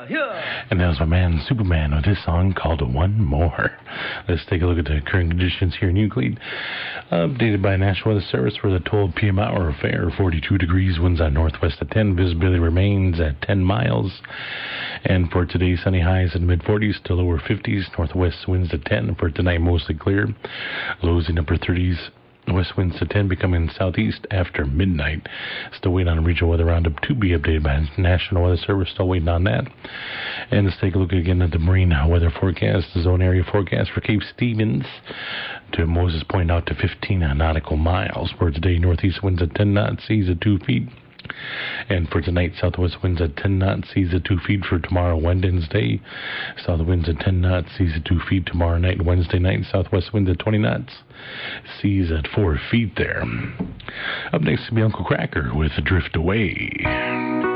And that was my man Superman with his song called One More. Let's take a look at the current conditions here in Euclid. Updated by National Weather Service for the 12 p.m. hour. Fair, 42 degrees, winds on northwest at 10. Visibility remains at 10 miles. And for today, sunny highs in the mid-40s to lower 50s. Northwest winds at 10. For tonight, mostly clear. Lows in upper 30s. West winds to 10, becoming southeast after midnight. Still waiting on a regional weather roundup to be updated by National Weather Service. Still waiting on that. And let's take a look again at the marine weather forecast. The zone area forecast for Cape Stevens to Moses Point out to 15 nautical miles. For today, northeast winds at 10 knots, seas at 2 feet. And for tonight, southwest winds at 10 knots, seas at 2 feet. For tomorrow, Wednesday, south winds at 10 knots, seas at 2 feet. Tomorrow night, Wednesday night, southwest winds at 20 knots, seas at 4 feet there. Up next will be Uncle Cracker with Drift Away.